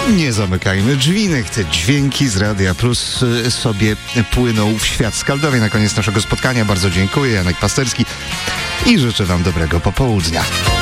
Nie zamykajmy drzwi, niech te dźwięki z Radia Plus sobie płyną w świat Skaldowie. Na koniec naszego spotkania bardzo dziękuję, Janek Pasterski, i życzę wam dobrego popołudnia.